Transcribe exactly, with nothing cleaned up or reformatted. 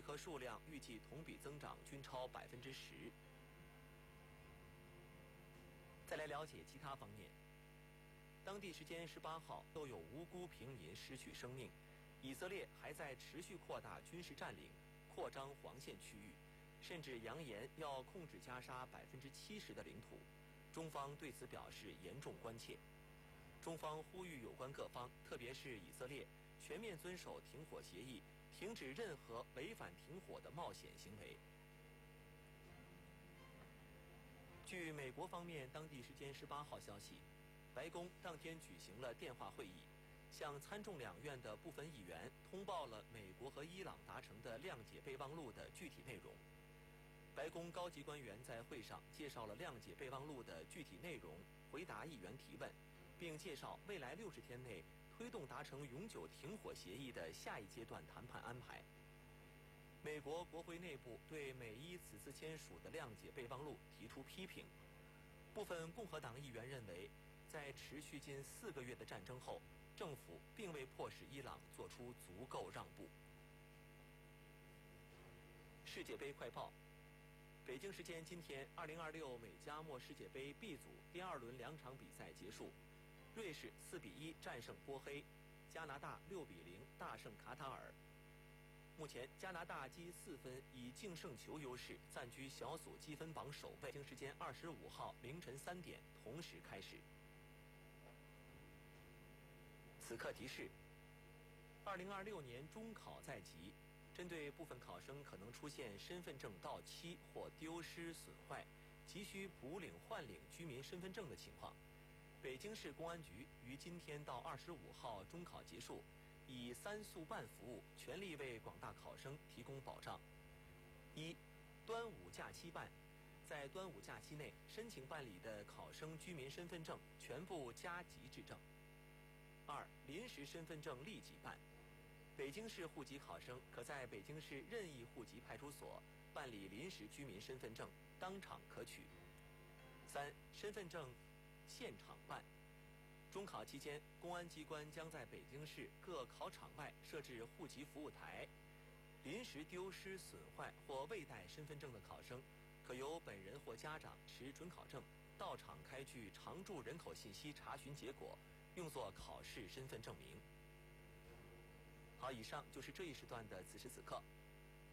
客数量预计同比增长均超百分之十。再来了解其他方面。当地时间十八号，都有无辜平民失去生命。以色列还在持续扩大军事占领，扩张黄线区域，甚至扬言要控制加沙百分之七十的领土。中方对此表示严重关切。中方呼吁有关各方，特别是以色列，全面遵守停火协议，停止任何违反停火的冒险行为。据美国方面当地时间十八号消息，白宫当天举行了电话会议，向参众两院的部分议员通报了美国和伊朗达成的谅解备忘录的具体内容。白宫高级官员在会上介绍了谅解备忘录的具体内容，回答议员提问，并介绍未来六十天内推动达成永久停火协议的下一阶段谈判安排。美国国会内部对美伊此次签署的谅解备忘录提出批评。部分共和党议员认为，在持续近四个月的战争后，政府并未迫使伊朗做出足够让步。世界杯快报：北京时间今天，二零二六美加墨世界杯 B 组第二轮两场比赛结束，瑞士四比一战胜波黑，加拿大六比零大胜卡塔尔。目前，加拿大积四分，以净胜球优势暂居小组积分榜首位。北京时间二十五号凌晨三点同时开始。此刻提示：二零二六年中考在即，针对部分考生可能出现身份证到期或丢失损坏，急需补领换领居民身份证的情况，北京市公安局于今天到二十五号中考结束，以三速办服务全力为广大考生提供保障。一、端午假期办，在端午假期内申请办理的考生居民身份证全部加急制证。二、临时身份证立即办，北京市户籍考生可在北京市任意户籍派出所办理临时居民身份证，当场可取。三、身份证现场办，中考期间，公安机关将在北京市各考场外设置户籍服务台，临时丢失损坏或未带身份证的考生，可由本人或家长持准考证到场开具常住人口信息查询结果，用作考试身份证明。好，以上就是这一时段的此时此刻。